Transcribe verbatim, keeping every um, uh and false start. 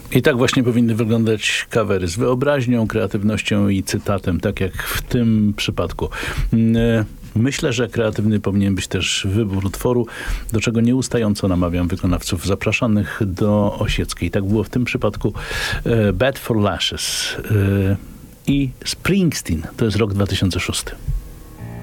I tak właśnie powinny wyglądać covery, z wyobraźnią, kreatywnością i cytatem, tak jak w tym przypadku. Myślę, że kreatywny powinien być też wybór utworu, do czego nieustająco namawiam wykonawców zapraszanych do Osieckiej. Tak było w tym przypadku Bad for Lashes i Springsteen. To jest rok dwa tysiące szósty.